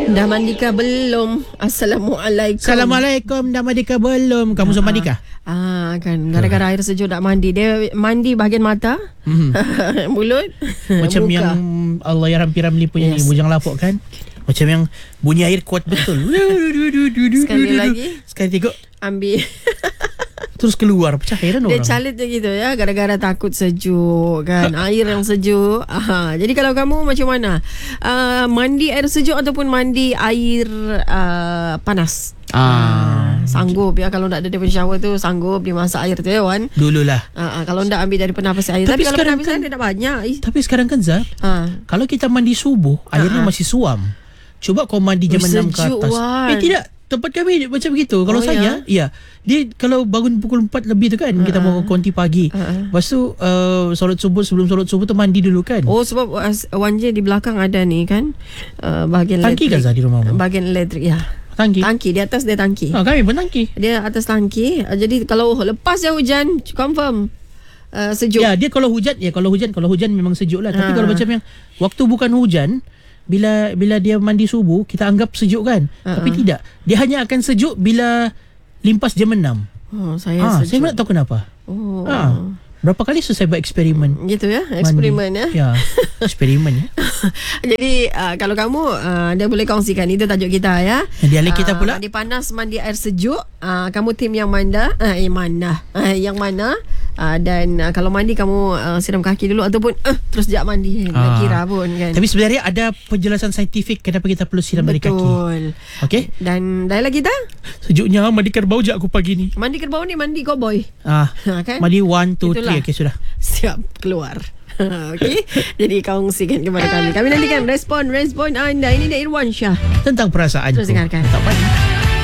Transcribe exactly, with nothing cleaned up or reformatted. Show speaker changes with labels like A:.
A: Dah mandikah belum? Assalamualaikum.
B: Assalamualaikum. Dah mandikah belum? Kamu sudah mandikah?
A: Ah, kan gara-gara air sejuk tak mandi. Dia mandi bahagian mata, mm-hmm. mulut,
B: macam
A: muka.
B: Yang Allah ya Rampi Ramli punya yes. ni, Bujang Lapuk kan? Macam yang bunyi air kuat betul.
A: Sekali lagi.
B: Sekali tengok.
A: Ambil.
B: Terus keluar. Pecah heran
A: dia
B: orang. Dia
A: calit je gitu ya. Gara-gara takut sejuk kan. Air yang sejuk. Aha. Jadi kalau kamu macam mana? Uh, mandi air sejuk ataupun mandi air uh, panas?
B: Ah,
A: sanggup ya. Kalau tak ada dia shower tu, sanggup dia masak air tu ya Wan.
B: Dululah.
A: Uh, uh, kalau tak ambil dari penapas air. Tapi, Tapi kalau penapas kan, air tak banyak.
B: Tapi sekarang kan Zat, ha. kalau kita mandi subuh, airnya ha. masih suam. Cuba kau mandi jam enam ke atas. Wan. Eh tidak. Tempat kami macam begitu. Kalau oh, saya, ya? ya. Dia kalau bangun pukul empat lebih tu kan, uh-huh. kita mau konti pagi. Uh-huh. Lepas tu uh, solat subuh, sebelum solat subuh tu mandi dulu kan.
A: Oh, sebab uh, Wan J di belakang ada ni kan. Uh, bahagian
B: tangki
A: elektrik.
B: Tangki kan di rumah?
A: Bahagian elektrik ya.
B: Tangki.
A: Tangki di atas dia tangki.
B: Ah, kami pun tangki.
A: Dia atas tangki. Uh, jadi kalau lepas ya hujan, confirm uh, sejuk.
B: Ya, dia kalau hujan, ya kalau hujan, kalau hujan memang sejuk lah. Tapi uh. kalau macam yang waktu bukan hujan, bila bila dia mandi subuh, kita anggap sejuk kan. Uh-uh. Tapi tidak. Dia hanya akan sejuk bila limpas jam enam.
A: Oh, saya
B: ha,
A: sejuk.
B: Saya tak tahu kenapa.
A: Oh.
B: Ha. Berapa kali saya buat eksperimen.
A: Gitu ya, eksperimen mandi.
B: ya. Ya, eksperimen ya.
A: Jadi uh, kalau kamu uh, dia boleh kongsikan, itu tajuk kita ya.
B: Dialek kita pula.
A: Mandi panas, mandi air sejuk. Uh, kamu tim yang mana? Uh, eh mana? Uh, yang mana? Uh, dan uh, kalau mandi kamu uh, siram kaki dulu ataupun uh, terus sekejap mandi. Tak uh, kira pun kan.
B: Tapi sebenarnya ada penjelasan saintifik kenapa kita perlu siram dari kaki.
A: Betul.
B: Okey.
A: Dan dialek kita?
B: Sejuknya mandi kerbau je aku pagi ni.
A: Mandi kerbau ni mandi cowboy.
B: Ah, kan? Mandi one, two, three. Okey, sudah.
A: Siap keluar. Okey. Jadi kongsikan kepada kami. Kami nantikan respon-respon anda. Ini dia Irwan Shah
B: tentang perasaan.
A: Terus dengarkan.
B: Tak pagi.